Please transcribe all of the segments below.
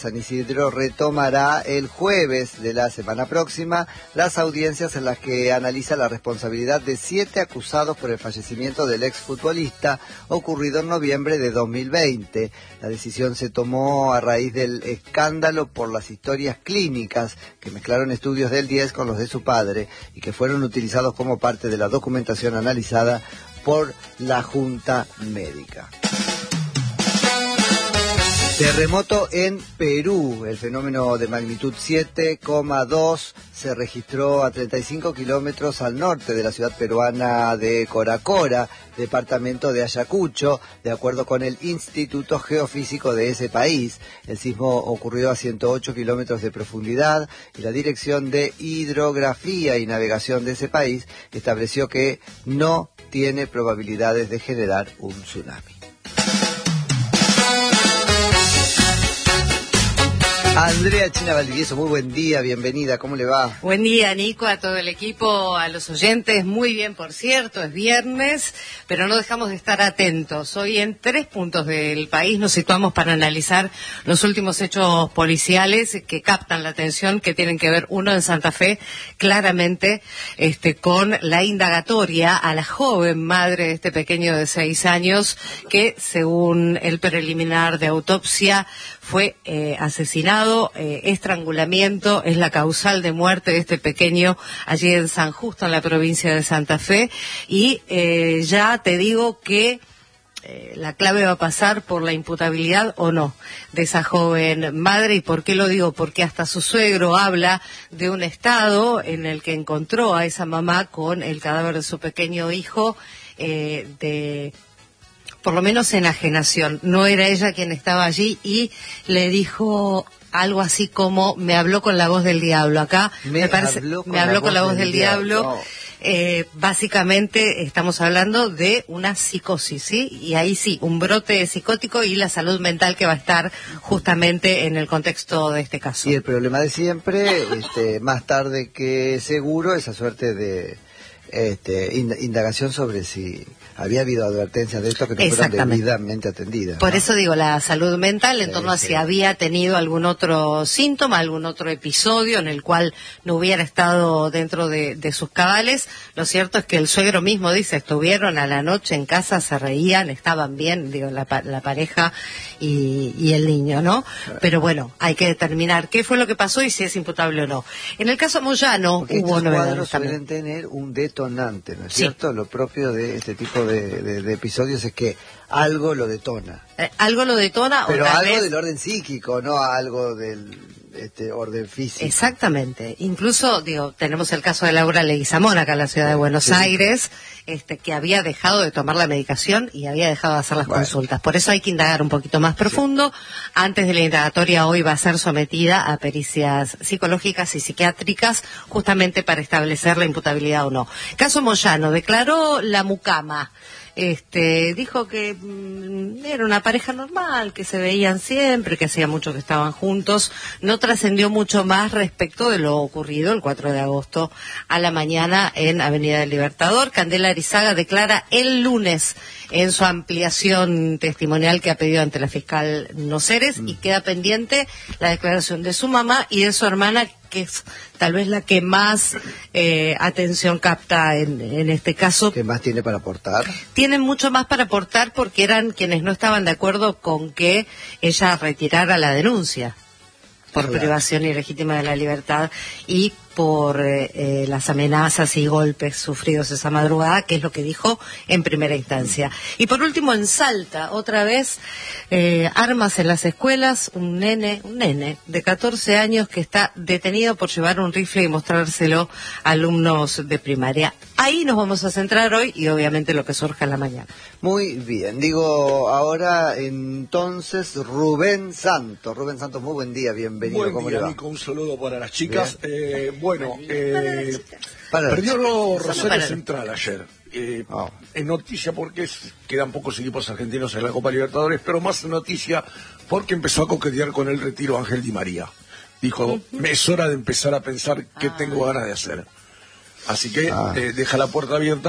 San Isidro retomará el jueves de la semana próxima las audiencias en las que analiza la responsabilidad de 7 acusados por el fallecimiento del exfutbolista ocurrido en noviembre de 2020. La decisión se tomó a raíz del escándalo por las historias clínicas que mezclaron estudios del 10 con los de su padre y que fueron utilizados como parte de la documentación analizada por la Junta Médica. Terremoto en Perú. El fenómeno de magnitud 7,2 se registró a 35 kilómetros al norte de la ciudad peruana de Coracora, departamento de Ayacucho, de acuerdo con el Instituto Geofísico de ese país. El sismo ocurrió a 108 kilómetros de profundidad y la Dirección de Hidrografía y Navegación de ese país estableció que no tiene probabilidades de generar un tsunami. Andrea China Valdivieso, muy buen día, bienvenida, ¿cómo le va? Buen día, Nico, a todo el equipo, a los oyentes, muy bien, por cierto, es viernes, pero no dejamos de estar atentos. Hoy en 3 puntos del país nos situamos para analizar los últimos hechos policiales que captan la atención, que tienen que ver, uno en Santa Fe, claramente, con la indagatoria a la joven madre de este pequeño de 6 años, que según el preliminar de autopsia fue asesinado. Estrangulamiento es la causal de muerte de este pequeño allí en San Justo, en la provincia de Santa Fe, y ya te digo que la clave va a pasar por la imputabilidad o no de esa joven madre. ¿Y por qué lo digo? Porque hasta su suegro habla de un estado en el que encontró a esa mamá con el cadáver de su pequeño hijo, por lo menos enajenación. No era ella quien estaba allí, y le dijo algo así como: me habló con la voz del diablo. Acá me habló con la voz del diablo. No. Básicamente estamos hablando de una psicosis, ¿sí? Y ahí sí, un brote psicótico y la salud mental que va a estar justamente en el contexto de este caso. Y el problema de siempre, más tarde que seguro, esa suerte de indagación sobre si había habido advertencias de esto que no fueron debidamente atendidas, ¿no? Por eso digo, la salud mental en torno a si había tenido algún otro síntoma, algún otro episodio en el cual no hubiera estado dentro de sus cabales. Lo cierto es que el suegro mismo dice, estuvieron a la noche en casa, se reían, estaban bien, digo, la pareja y el niño, ¿no? Pero bueno, hay que determinar qué fue lo que pasó y si es imputable o no. En el caso Moyano hubo novedades también. Suelen tener un detonante, ¿no es cierto? Lo propio de este tipo de episodios es que algo lo detona. Algo lo detona, pero o tal algo vez del orden psíquico, no algo del orden físico. Exactamente. Incluso, tenemos el caso de Laura Leguizamón acá en la ciudad de Buenos Aires, que había dejado de tomar la medicación y había dejado de hacer las consultas. Por eso hay que indagar un poquito más profundo. Antes de la indagatoria hoy va a ser sometida a pericias psicológicas y psiquiátricas, justamente para establecer la imputabilidad o no. Caso Moyano, declaró la mucama. Dijo que era una pareja normal, que se veían siempre, que hacía mucho que estaban juntos. No trascendió mucho más respecto de lo ocurrido el 4 de agosto a la mañana en Avenida del Libertador. Candela Arizaga declara el lunes en su ampliación testimonial que ha pedido ante la fiscal Noceres, y queda pendiente la declaración de su mamá y de su hermana, que es tal vez la que más atención capta en este caso. ¿Qué más tiene para aportar? Tienen mucho más para aportar porque eran quienes no estaban de acuerdo con que ella retirara la denuncia por privación ilegítima de la libertad y por las amenazas y golpes sufridos esa madrugada, que es lo que dijo en primera instancia. Y por último, en Salta, otra vez, armas en las escuelas, un nene de 14 años que está detenido por llevar un rifle y mostrárselo a alumnos de primaria. Ahí nos vamos a centrar hoy y obviamente lo que surja en la mañana. Muy bien, ahora entonces Rubén Santos, muy buen día, bienvenido. Buen día, Nico, un saludo para las chicas. Perdió Rosario Central ayer. En noticia porque quedan pocos equipos argentinos en la Copa Libertadores, pero más noticia porque empezó a coquetear con el retiro Ángel Di María. Dijo, es hora de empezar a pensar qué tengo ganas de hacer. Así que deja la puerta abierta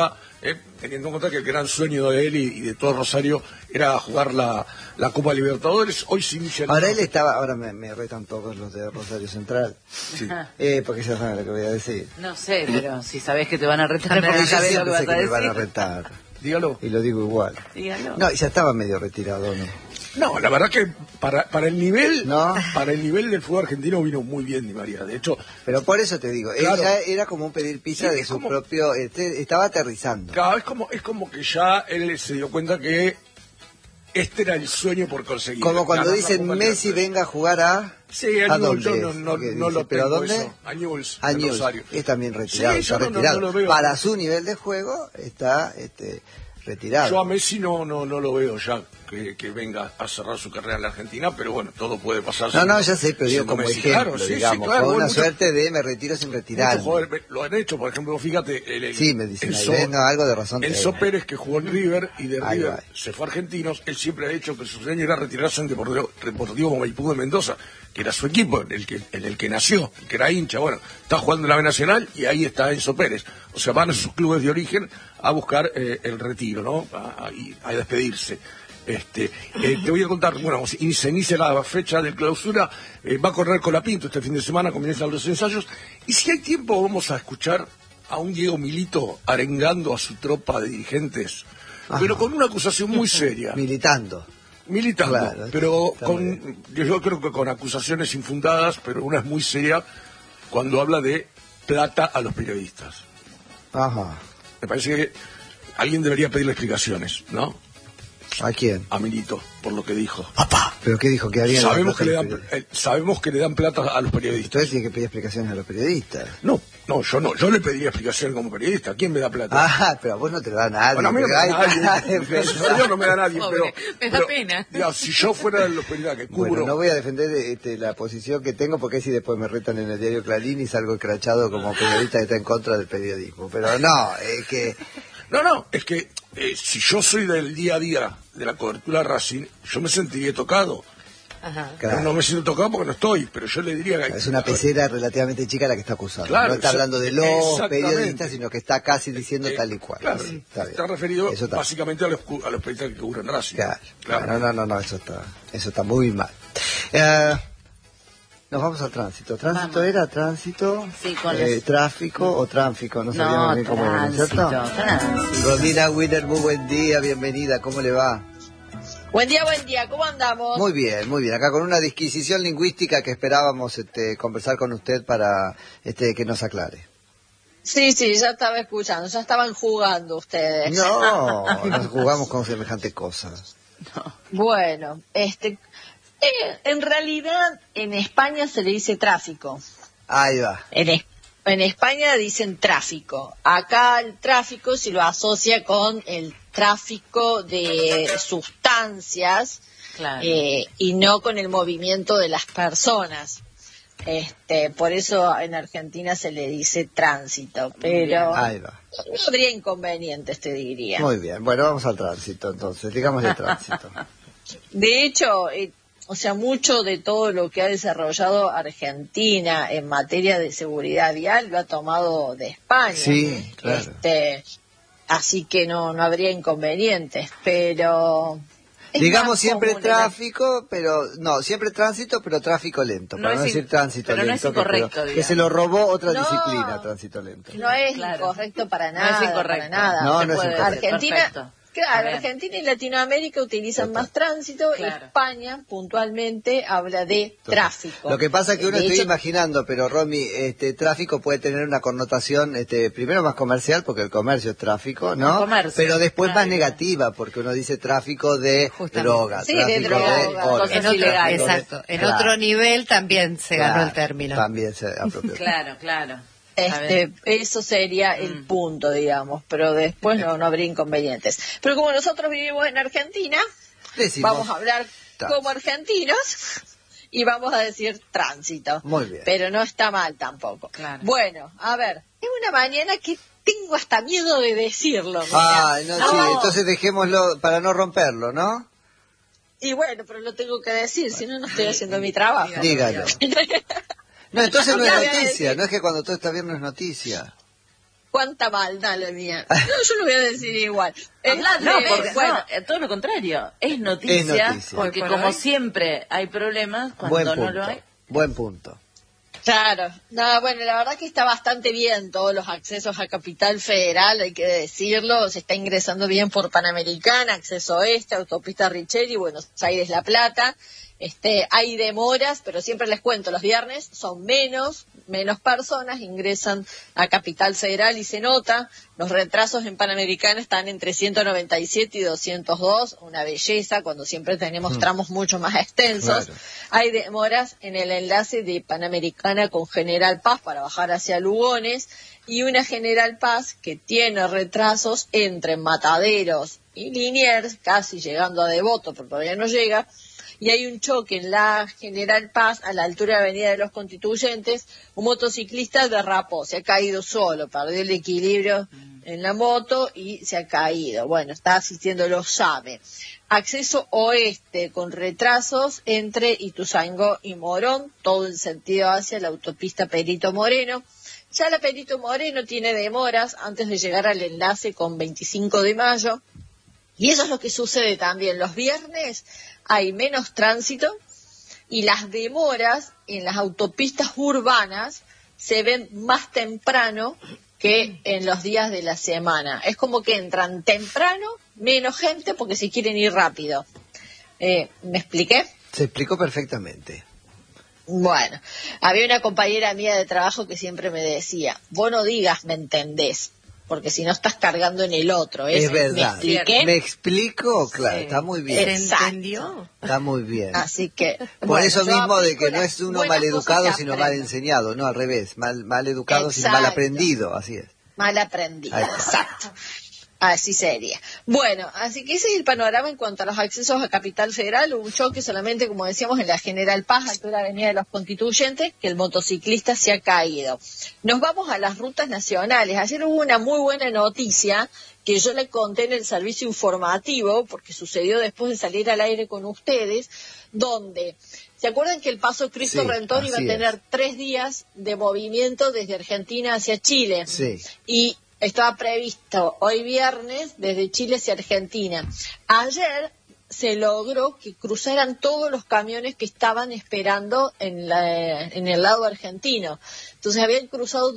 teniendo en cuenta que el gran sueño de él y de todo Rosario era jugar la Copa Libertadores. Hoy se inicia... Ahora me retan todos los de Rosario Central, sí. Porque ya saben lo que voy a decir. No sé, pero si sabés que te van a retar, porque yo sabés siempre lo que sé vas a que decir. me van a retar. Dígalo. Y lo digo igual. Dígalo. No, ya estaba medio retirado, ¿no? No, la verdad que para el nivel del fútbol argentino vino muy bien Di María. De hecho, pero por eso te digo, claro, ella era como un pedir pizza de su propio, estaba aterrizando. Claro, es como que ya él se dio cuenta que este era el sueño por conseguir. Como cuando dicen Messi venga a jugar a... Sí, a Newell's, yo no lo ¿pero tengo dónde? eso. A Newell's, Rosario. Es también retirado, sí, está yo retirado. no lo veo. Para su nivel de juego está retirado. Yo a Messi no lo veo ya que venga a cerrar su carrera en la Argentina, pero bueno, todo puede pasar. No, ya sé, pero digo como Messi, ejemplo, claro, digamos, claro, con una suerte de me retiro sin retirar. Lo han hecho, por ejemplo, fíjate... Sí, me dicen algo de razón. Enzo Pérez, que jugó en River y de River se fue a Argentinos, él siempre ha dicho que su sueño era retirarse en Deportivo Maipú de Mendoza, que era su equipo, en el que nació, que era hincha. Bueno, está jugando en la B Nacional y ahí está Enzo Pérez. O sea, van a sus clubes de origen a buscar el retiro, ¿no? A despedirse. Te voy a contar, bueno, se inicia la fecha de clausura, va a correr Colapinto este fin de semana, comienzan los ensayos, y si hay tiempo vamos a escuchar a un Diego Milito arengando a su tropa de dirigentes, pero con una acusación muy seria. Militando, claro, pero yo creo que con acusaciones infundadas, pero una es muy seria cuando habla de plata a los periodistas. Ajá. Me parece que alguien debería pedirle explicaciones, ¿no? ¿A quién? A Milito, por lo que dijo. ¡Papá! ¿Pero qué dijo? ¿Que sabemos que le dan plata a los periodistas. Entonces tiene que pedir explicaciones a los periodistas. No, yo no. Yo le pediría explicaciones como periodista. ¿Quién me da plata? Pero a vos no te lo da nadie. Bueno, a mí no me da nadie. Yo no me da nadie, pobre, me da pena. Digamos, si yo fuera de los periodistas que cubro... Bueno, no voy a defender la posición que tengo, porque si después me retan en el diario Clarín y salgo escrachado como periodista que está en contra del periodismo. Pero no, es que... No, es que si yo soy del día a día de la cobertura Racing, yo me sentiría tocado. Ajá. Claro. No me siento tocado porque no estoy, pero yo le diría que... Es una pecera relativamente chica la que está acusando. Claro, no está hablando de los periodistas, sino que está casi diciendo tal y cual. Claro, sí, está referido básicamente a los periodistas que cubren Racing. Claro. No, eso está muy mal. Nos vamos al tránsito. ¿Tránsito era? ¿Tránsito? Sí, con ¿Tráfico o tráfico? No sabíamos bien cómo era, ¿cierto? Tránsito. Romina Wiener, muy buen día, bienvenida. ¿Cómo le va? Buen día, ¿cómo andamos? Muy bien. Acá con una disquisición lingüística que esperábamos conversar con usted para que nos aclare. Sí, ya estaba escuchando, ya estaban jugando ustedes. No, nos jugamos con semejante cosa. No. Bueno, en realidad en España se le dice tráfico. Ahí va. En España dicen tráfico. Acá el tráfico se lo asocia con el tráfico de sustancias, claro. Y no con el movimiento de las personas. Por eso en Argentina se le dice tránsito, pero ahí va. No habría inconvenientes, te diría. Muy bien, bueno, vamos al tránsito entonces, digamos de tránsito. De hecho, mucho de todo lo que ha desarrollado Argentina en materia de seguridad vial lo ha tomado de España. Sí, claro. Así que no habría inconvenientes, pero... Digamos siempre tráfico, pero no, siempre tránsito, pero tráfico lento, para no decir tránsito pero lento. No es incorrecto, que se lo robó otra disciplina, tránsito lento. No es incorrecto para nada. No es incorrecto. Para nada. No es incorrecto. Argentina... Perfecto. Claro, Argentina y Latinoamérica utilizan más tránsito, claro. España puntualmente habla de tráfico. Lo que pasa es que uno estoy imaginando, pero Romy, tráfico puede tener una connotación, primero más comercial, porque el comercio es tráfico, ¿no? Comercio, pero después más negativa, porque uno dice tráfico de drogas. Sí, de drogas, cosas ilegales. Exacto. En otro nivel también se ganó el término. También se apropió. Claro. Eso sería el punto, digamos, pero después no habría inconvenientes. Pero como nosotros vivimos en Argentina, vamos a hablar como argentinos y vamos a decir tránsito. Muy bien. Pero no está mal tampoco. Claro. Bueno, a ver, es una mañana que tengo hasta miedo de decirlo. Sí, entonces dejémoslo para no romperlo, ¿no? Y bueno, pero lo tengo que decir, si no estoy haciendo mi trabajo. Dígalo. No, entonces no es noticia, no es que cuando todo está bien no es noticia. cuánta maldad la mía. No, yo lo voy a decir igual. Todo lo contrario. Es noticia, porque como siempre hay problemas cuando no lo hay. Buen punto. Claro, no, bueno, la verdad que está bastante bien todos los accesos a Capital Federal, hay que decirlo, se está ingresando bien por Panamericana, Acceso Oeste, Autopista Richeri, Buenos Aires La Plata, hay demoras, pero siempre les cuento, los viernes son menos personas ingresan a Capital Federal y se nota, los retrasos en Panamericana están entre 197 y 202, una belleza cuando siempre tenemos tramos mucho más extensos. Claro. Hay demoras en el enlace de Panamericana con General Paz para bajar hacia Lugones y una General Paz que tiene retrasos entre Mataderos y Liniers, casi llegando a Devoto, pero todavía no llega. Y hay un choque en la General Paz, a la altura de Avenida de los Constituyentes, un motociclista derrapó, se ha caído solo, perdió el equilibrio en la moto y se ha caído. Bueno, está asistiendo los SAME. Acceso Oeste con retrasos entre Ituzaingó y Morón, todo en sentido hacia la autopista Perito Moreno. Ya la Perito Moreno tiene demoras antes de llegar al enlace con 25 de mayo. Y eso es lo que sucede también. Los viernes hay menos tránsito y las demoras en las autopistas urbanas se ven más temprano que en los días de la semana. Es como que entran temprano, menos gente porque se quieren ir rápido. ¿Me expliqué? Se explicó perfectamente. Bueno, había una compañera mía de trabajo que siempre me decía, vos no digas, ¿me entendés? Porque si no estás cargando en el otro. Es verdad. ¿Me expliqué? ¿Me explico? Claro, sí. Está muy bien. ¿Se entendió? Está muy bien. Así que... Por eso mismo de que no es uno mal educado, sino mal enseñado, no al revés. Mal educado, sino mal aprendido, así es. Mal aprendido, exacto. Así sería. Bueno, así que ese es el panorama en cuanto a los accesos a Capital Federal. Un choque solamente, como decíamos, en la General Paz, altura de la Avenida de los Constituyentes, que el motociclista se ha caído. Nos vamos a las rutas nacionales. Ayer hubo una muy buena noticia que yo le conté en el servicio informativo, porque sucedió después de salir al aire con ustedes, donde... ¿Se acuerdan que el Paso Cristo Redentor iba a tener 3 días de movimiento desde Argentina hacia Chile? Sí. Y estaba previsto hoy viernes desde Chile hacia Argentina. Ayer se logró que cruzaran todos los camiones que estaban esperando en el lado argentino. Entonces habían cruzado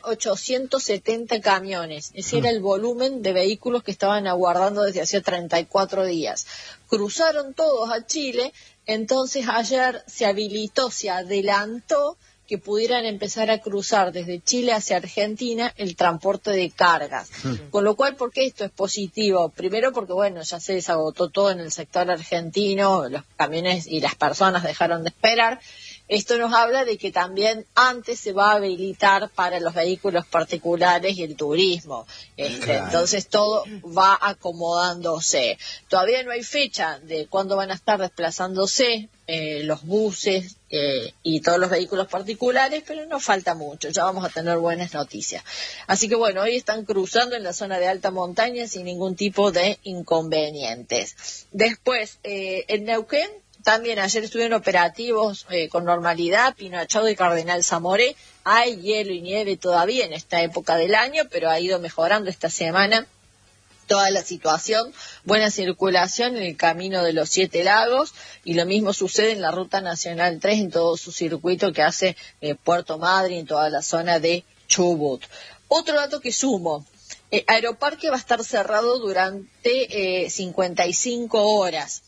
2.870 camiones. Ese era el volumen de vehículos que estaban aguardando desde hace 34 días. Cruzaron todos a Chile, entonces ayer se habilitó, se adelantó que pudieran empezar a cruzar desde Chile hacia Argentina el transporte de cargas. Con lo cual, ¿por qué esto es positivo? Primero porque, bueno, ya se desagotó todo en el sector argentino, los camiones y las personas dejaron de esperar. Esto nos habla de que también antes se va a habilitar para los vehículos particulares y el turismo. Claro. Entonces todo va acomodándose. Todavía no hay fecha de cuándo van a estar desplazándose los buses y todos los vehículos particulares, pero no falta mucho, ya vamos a tener buenas noticias. Así que bueno, hoy están cruzando en la zona de alta montaña sin ningún tipo de inconvenientes. Después, en Neuquén, también ayer estuvieron operativos con normalidad, Pino Achado y Cardenal Zamoré. Hay hielo y nieve todavía en esta época del año, pero ha ido mejorando esta semana toda la situación. Buena circulación en el camino de los 7 lagos y lo mismo sucede en la Ruta Nacional 3 en todo su circuito que hace Puerto Madryn en toda la zona de Chubut. Otro dato que sumo. Aeroparque va a estar cerrado durante 55 horas.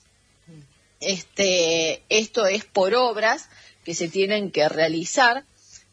Esto es por obras que se tienen que realizar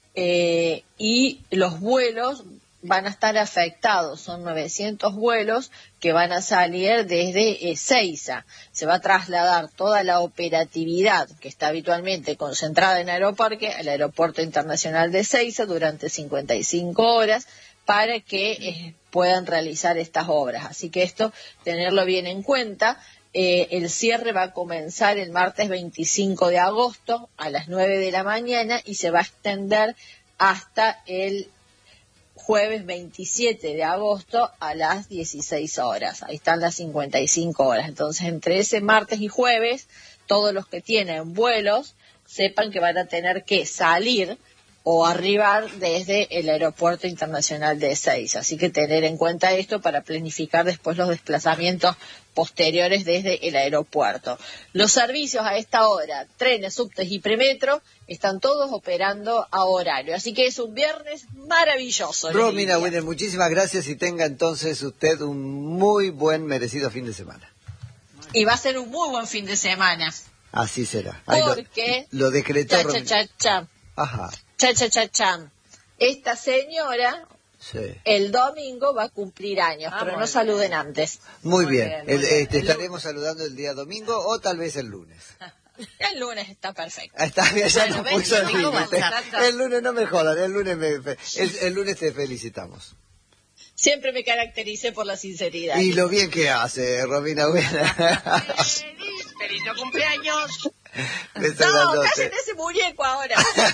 y los vuelos van a estar afectados. Son 900 vuelos que van a salir desde Ezeiza. Se va a trasladar toda la operatividad que está habitualmente concentrada en Aeroparque al Aeropuerto Internacional de Ezeiza durante 55 horas para que puedan realizar estas obras. Así que esto, tenerlo bien en cuenta. El cierre va a comenzar el martes 25 de agosto a las 9 de la mañana y se va a extender hasta el jueves 27 de agosto a las 16 horas. Ahí están las 55 horas. Entonces, entre ese martes y jueves, todos los que tienen vuelos sepan que van a tener que salir o arribar desde el Aeropuerto Internacional de Ezeiza. Así que tener en cuenta esto para planificar después los desplazamientos posteriores desde el aeropuerto. Los servicios a esta hora, trenes, subtes y premetro, están todos operando a horario. Así que es un viernes maravilloso. Romina Winner, muchísimas gracias y tenga entonces usted un muy buen, merecido fin de semana. Y va a ser un muy buen fin de semana. Así será. Porque lo decretó Ajá. Esta señora el domingo va a cumplir años, pero no saluden antes. Muy bien. Estaremos saludando el día domingo o tal vez el lunes. El lunes está perfecto. Está bien, ya no puso el límite. El lunes no me jodan, el lunes te felicitamos. Siempre me caractericé por la sinceridad. Y lo bien que hace, Romina Buena. ¡Feliz cumpleaños! No, cállense ese muñeco ahora.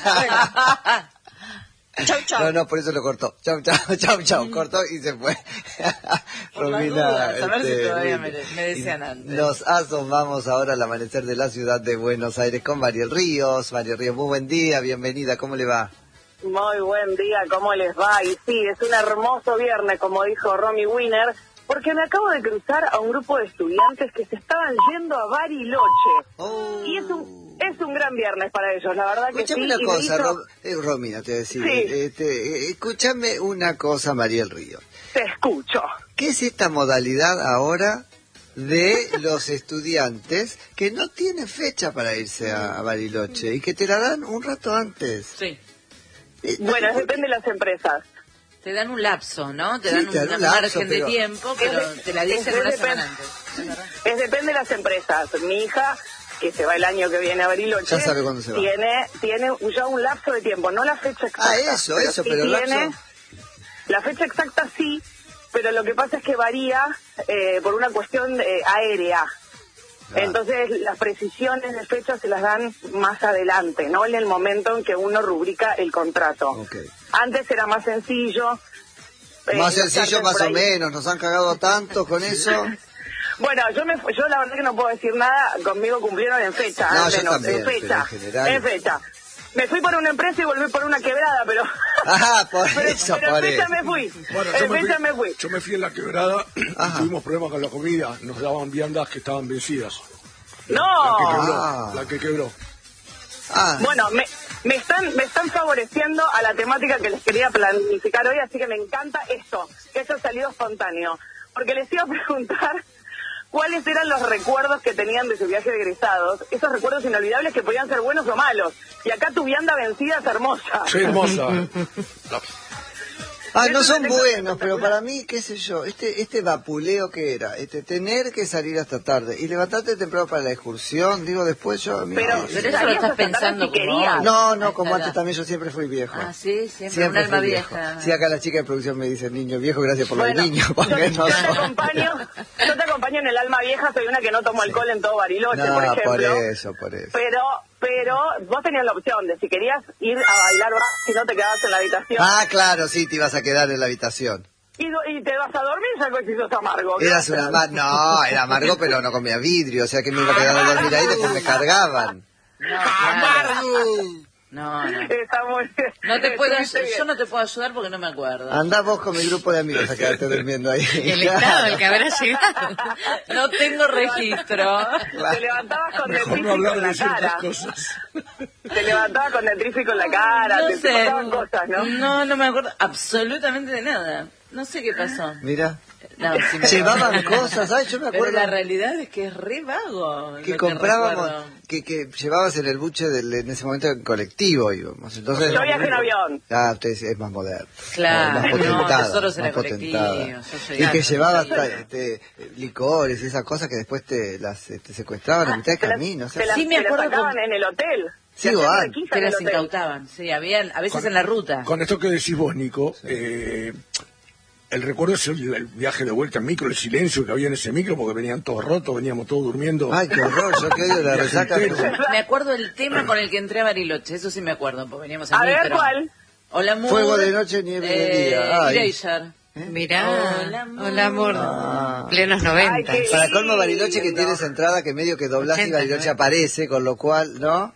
Chau, chau. No, por eso lo cortó. Chau. Cortó y se fue. Romina, a ver si todavía me decían antes. Nos asomamos ahora al amanecer de la ciudad de Buenos Aires con Mariel Ríos. Mariel Ríos, muy buen día, bienvenida, ¿cómo le va? Muy buen día, ¿cómo les va? Y sí, es un hermoso viernes, como dijo Romy Winner, porque me acabo de cruzar a un grupo de estudiantes que se estaban yendo a Bariloche. Y es un gran viernes para ellos, la verdad que escúchame sí. Una cosa, Romina, te voy a decir. Sí. Escúchame una cosa, Mariel Ríos. Te escucho. ¿Qué es esta modalidad ahora de los estudiantes que no tienen fecha para irse a Bariloche y que te la dan un rato antes? Sí. Bueno, depende de las empresas. Te dan un lapso, ¿no? Te dan un margen de tiempo, pero te la dicen una semana antes. Depende de las empresas. Mi hija, que se va el año que viene a Bariloche, ya sabe cuándo se va. Tiene ya un lapso de tiempo, no la fecha exacta. Pero el lapso... La fecha exacta sí, pero lo que pasa es que varía por una cuestión aérea. Entonces las precisiones de fecha se las dan más adelante, no en el momento en que uno rubrica el contrato. Okay. Antes era más sencillo. Más sencillo más o menos, nos han cagado tanto con eso. Bueno, yo la verdad que no puedo decir nada, conmigo cumplieron en fecha, no, al menos, también, en fecha. En fecha. Me fui por una empresa y volví por una quebrada, pero... por eso. En fecha me fui. Bueno, yo me fui en la quebrada y tuvimos problemas con la comida. Nos daban viandas que estaban vencidas. ¡No! La que quebró. Bueno, me están favoreciendo a la temática que les quería planificar hoy, así que me encanta esto, que esto ha salido espontáneo. Porque les iba a preguntar cuáles eran los recuerdos que tenían de su viaje de egresados, esos recuerdos inolvidables que podían ser buenos o malos. Y acá tu vianda vencida es hermosa. Sí, hermosa. No son buenos, pero para mí, qué sé yo, este vapuleo que era, tener que salir hasta tarde y levantarte temprano para la excursión, digo, después yo... Pero eso lo estás pensando como... No, como antes también yo siempre fui viejo. Sí, siempre un alma vieja. Sí, acá la chica de producción me dice, niño viejo, gracias por lo de niño. Yo te acompaño en el alma vieja, soy una que no tomo alcohol en todo Bariloche, por ejemplo. Por eso. Pero vos tenías la opción de si querías ir a bailar, si no te quedabas en la habitación. Claro, sí, te ibas a quedar en la habitación. Y te vas a dormir, ya que sos amargo. Era amargo, pero no comía vidrio, o sea que me iba a quedar a dormir ahí, después me cargaban. No. Está muy bien. Yo no te puedo ayudar porque no me acuerdo. Andá vos con mi grupo de amigos a quedarte durmiendo ahí. El estado del que habrá llegado. No tengo registro. Te levantabas con detrífico en la cara. Te levantabas con detrífico en la cara, te pasaban cosas, ¿no? No me acuerdo absolutamente de nada. No sé qué pasó. Mira. Llevaban cosas, yo me acuerdo. Pero la realidad es que es re vago. Que comprábamos, que llevabas en el buche en ese momento en colectivo íbamos. Entonces, yo viajé en avión. Usted es más moderno. Claro, más potentado. Nosotros en el colectivo. Y que llevabas licores y esas cosas que después te secuestraban a mitad de camino. Sí, me acuerdo. Te las sacaban en el hotel. Sí, te las incautaban. Sí, habían, a veces en la ruta. Con esto que decís vos, Nico, el recuerdo es el viaje de vuelta en micro, el silencio que había en ese micro, porque venían todos rotos, veníamos todos durmiendo. Ay, qué horror, yo quedé de la resaca. Me acuerdo del tema con el que entré a Bariloche, eso sí me acuerdo, porque veníamos en micro. A ver, ¿cuál? Hola, amor. Fuego de noche, nieve de día. Eraser. Mirá, hola amor, plenos 90. Para colmo Bariloche que tienes entrada que medio que doblas y Bariloche aparece, con lo cual, ¿no?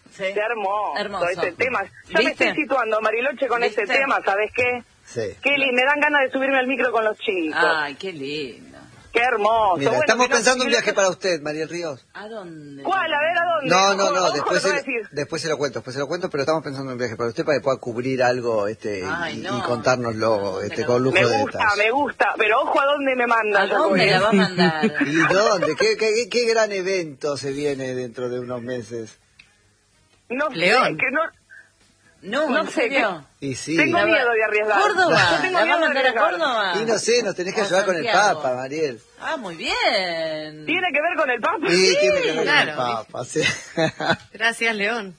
Sí. Qué hermoso ese tema. Ya me estoy situando, Bariloche, con ese tema, ¿sabes qué? Sí. Qué lindo, me dan ganas de subirme al micro con los chicos. Ay, qué lindo. Qué hermoso. Mira, bueno, estamos pensando un viaje para usted, Mariel Ríos. ¿A dónde? ¿Cuál? A ver, ¿a dónde? No, después se lo cuento, pero estamos pensando en un viaje para usted para que pueda cubrir algo y contárnoslo con lujo de detalles. Me gusta, pero ojo a dónde me manda. ¿A dónde la va a mandar? ¿Y dónde? ¿Qué gran evento se viene dentro de unos meses? No León. sé, que no sé qué. Y sí. Tengo miedo de arriesgar. ¿Córdoba? Tengo ¿La va miedo a mandar a Córdoba? Y no sé, nos tenés que ayudar con el Papa, Mariel. Ah, muy bien. ¿Tiene que ver con el Papa? Sí, tiene que ver con el claro. Papa, sí. Gracias, León.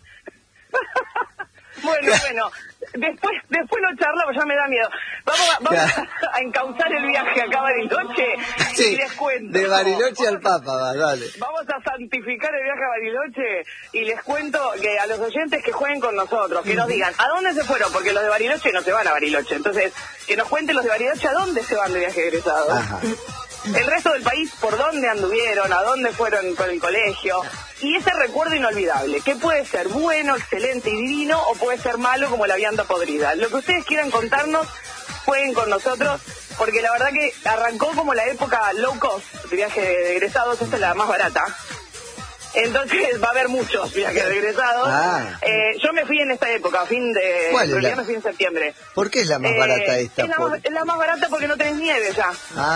Bueno, después lo charlamos, ya me da miedo. Vamos a encauzar el viaje acá a Bariloche y les cuento. De Bariloche al Papa, dale. Vamos a santificar el viaje a Bariloche y les cuento que a los oyentes que jueguen con nosotros, que nos digan a dónde se fueron, porque los de Bariloche no se van a Bariloche. Entonces, que nos cuenten los de Bariloche a dónde se van de viaje egresados. Ajá. El resto del país, por dónde anduvieron, a dónde fueron con el colegio. Y ese recuerdo inolvidable, que puede ser bueno, excelente y divino, o puede ser malo como la vianda podrida. Lo que ustedes quieran contarnos, jueguen con nosotros, porque la verdad que arrancó como la época low cost de viaje de egresados, esta es la más barata. Entonces va a haber muchos viajes de egresados. Yo me fui en esta época, ¿Cuál es me fui en septiembre. ¿Por qué es la más barata esta? Es la más barata porque no tenés nieve ya.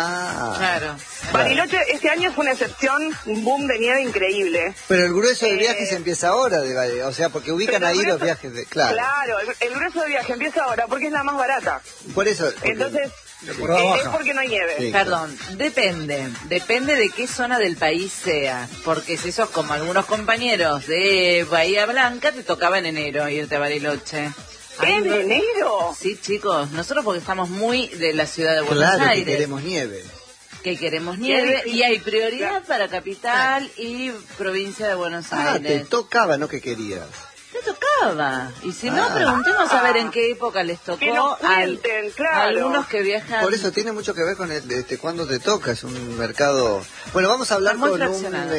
Claro. Bariloche este año fue una excepción, un boom de nieve increíble. Pero el grueso del viaje se empieza ahora, o sea, porque ubican ahí los viajes de... Claro, el grueso del viaje empieza ahora porque es la más barata. Por eso... Entonces... Es porque no hay nieve. Sí, Perdón, depende de qué zona del país sea, porque si sos como algunos compañeros de Bahía Blanca, te tocaba en enero irte a Bariloche. ¿En enero? Sí, chicos, nosotros porque estamos muy de la ciudad de Buenos claro, Aires. que queremos nieve. Que queremos nieve y hay prioridad para capital y provincia de Buenos Aires. Te tocaba, no que querías. Te tocaba. Y si no, preguntemos a ver en qué época les tocó. Que nos cuenten, claro. A algunos que viajan. Por eso tiene mucho que ver con cuándo te toca. Es un mercado... Bueno, vamos a hablar con un...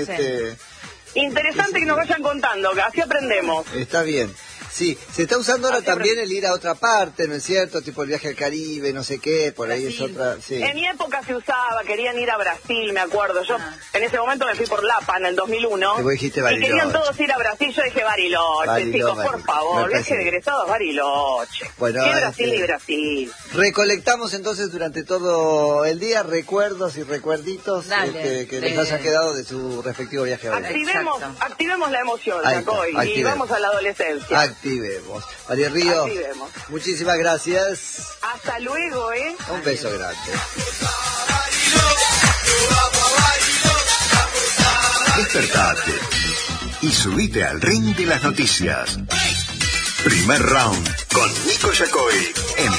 Interesante que nos vayan contando, que así aprendemos. Está bien. Sí, se está usando ahora también el ir a otra parte, ¿no es cierto? Tipo el viaje al Caribe, no sé qué, por ahí es otra... Sí. En mi época se usaba, querían ir a Brasil, me acuerdo. Yo en ese momento me fui por Lapa en el 2001. Y vos dijiste Bariloche. Y querían todos ir a Brasil, yo dije Bariloche, chicos, por favor, viaje de egresados Bariloche. Bueno, ¿qué Brasil y Brasil? Recolectamos entonces durante todo el día recuerdos y recuerditos que les haya quedado de su respectivo viaje a Bariloche. Activemos la emoción, Jacoy, y vamos a la adolescencia. Activemos. María Ríos, muchísimas gracias. Hasta luego, Un beso grande. Despertate y subite al ring de las noticias. Primer round con Nico Yacoy.